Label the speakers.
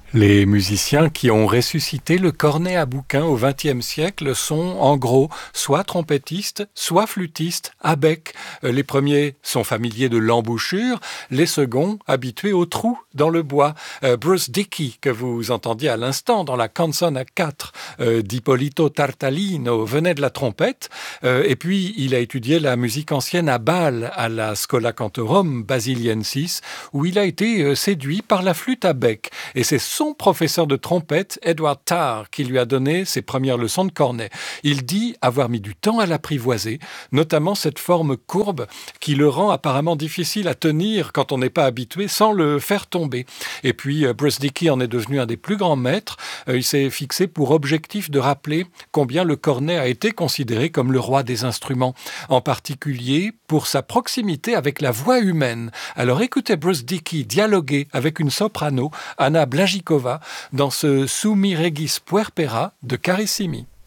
Speaker 1: Les musiciens qui ont ressuscité le cornet à bouquin au XXe siècle sont, en gros, soit trompettistes, soit flûtistes à bec. Les premiers sont familiers de l'embouchure, les seconds habitués au trou dans le bois. Bruce Dickey, que vous entendiez à l'instant dans la canzone à 4 d'Ippolito Tartalino, venait de la trompette. Et puis, il a étudié la musique ancienne à Bâle, à la Schola Cantorum Basiliensis, où il a été séduit par la flûte à bec. Et c'est son professeur de trompette, Edward Tarr, qui lui a donné ses premières leçons de cornet. Il dit avoir mis du temps à l'apprivoiser, notamment cette forme courbe qui le rend apparemment difficile à tenir quand on n'est pas habitué sans le faire tomber. Et puis Bruce Dickey en est devenu un des plus grands maîtres. Il s'est fixé pour objectif de rappeler combien le cornet a été considéré comme le roi des instruments, en particulier pour sa proximité avec la voix humaine. Alors écoutez Bruce Dickey dialoguer avec une soprano, Anna Blajikova, dans ce Sumi Regis Puerpera de Carissimi.